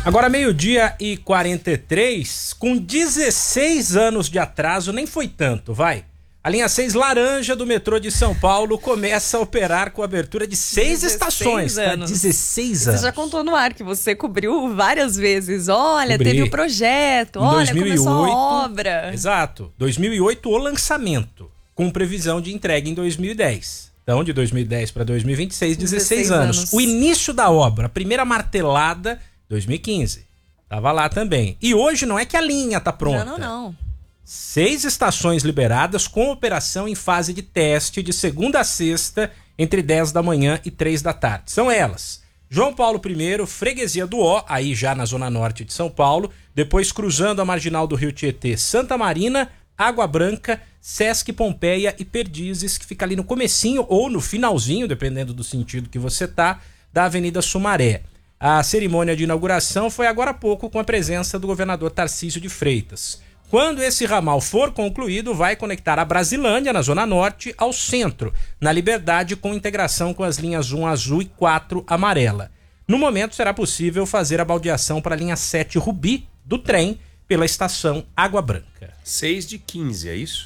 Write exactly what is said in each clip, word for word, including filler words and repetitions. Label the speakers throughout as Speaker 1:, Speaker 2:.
Speaker 1: Agora meio-dia e quarenta e três, com dezesseis anos de atraso, nem foi tanto, vai. A linha seis laranja do metrô de São Paulo começa a operar com a abertura de seis estações, tá? dezesseis anos.
Speaker 2: Você já contou no ar que você cobriu várias vezes. Olha,
Speaker 1: Cobri.
Speaker 2: teve o projeto,
Speaker 1: Em
Speaker 2: olha,
Speaker 1: dois mil e oito,
Speaker 2: começou a obra.
Speaker 1: Exato, dois mil e oito o lançamento, com previsão de entrega em dois mil e dez. Então, de dois mil e dez para dois mil e vinte e seis, dezesseis anos. anos. O início da obra, a primeira martelada, dois mil e quinze. Tava lá também. E hoje não é que a linha tá pronta.
Speaker 2: Não, não, não.
Speaker 1: Seis estações liberadas com operação em fase de teste de segunda a sexta, entre dez da manhã e três da tarde. São elas: João Paulo I, Freguesia do Ó, aí já na zona norte de São Paulo, depois cruzando a marginal do Rio Tietê, Santa Marina, Água Branca, Sesc Pompeia e Perdizes, que fica ali no comecinho ou no finalzinho, dependendo do sentido que você tá, da Avenida Sumaré. A cerimônia de inauguração foi agora há pouco com a presença do governador Tarcísio de Freitas. Quando esse ramal for concluído, vai conectar a Brasilândia, na Zona Norte, ao centro, na Liberdade, com integração com as linhas um azul e quatro amarela. No momento, será possível fazer a baldeação para a linha sete Rubi do trem pela estação Água Branca.
Speaker 3: seis de quinze, é isso?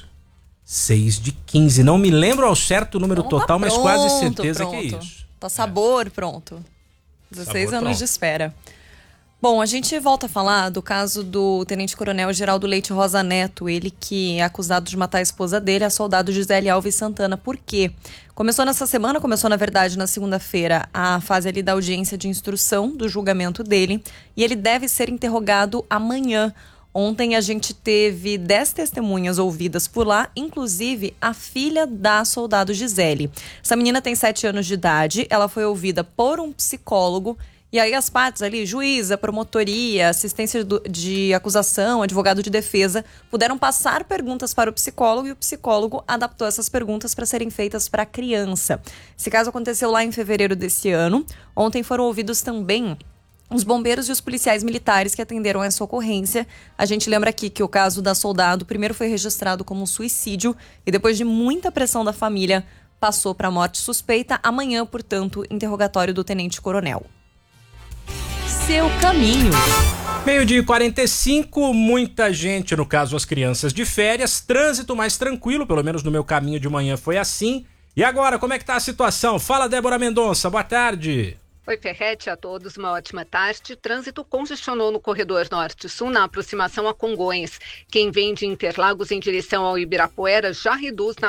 Speaker 1: seis de quinze. Não me lembro ao certo o número
Speaker 2: Então,
Speaker 1: total,
Speaker 2: tá
Speaker 1: mas
Speaker 2: pronto,
Speaker 1: quase certeza
Speaker 2: pronto.
Speaker 1: que é isso.
Speaker 2: Tá sabor, é. pronto. dezesseis
Speaker 1: Sabor
Speaker 2: anos
Speaker 1: pronto.
Speaker 2: de espera. Bom, a gente volta a falar do caso do tenente-coronel Geraldo Leite Rosa Neto, ele que é acusado de matar a esposa dele, a soldado Gisele Alves Santana. Por quê? Começou nessa semana, começou na verdade na segunda-feira, a fase ali da audiência de instrução do julgamento dele, e ele deve ser interrogado amanhã. Ontem a gente teve dez testemunhas ouvidas por lá, inclusive a filha da soldado Gisele. Essa menina tem sete anos de idade, ela foi ouvida por um psicólogo. E aí as partes ali, juíza, promotoria, assistência de acusação, advogado de defesa, puderam passar perguntas para o psicólogo e o psicólogo adaptou essas perguntas para serem feitas para a criança. Esse caso aconteceu lá em fevereiro desse ano. Ontem foram ouvidos também os bombeiros e os policiais militares que atenderam essa ocorrência. A gente lembra aqui que o caso da soldado primeiro foi registrado como um suicídio e depois de muita pressão da família passou para morte suspeita. Amanhã, portanto, interrogatório do tenente-coronel. Seu caminho.
Speaker 1: Meio-dia e quarenta e cinco, muita gente, no caso as crianças de férias, trânsito mais tranquilo, pelo menos no meu caminho de manhã foi assim. E agora, como é que tá a situação? Fala, Débora Mendonça, boa tarde.
Speaker 4: Oi, Ferretti, a todos, uma ótima tarde. Trânsito congestionou no corredor norte-sul na aproximação a Congonhas. Quem vem de Interlagos em direção ao Ibirapuera já reduz na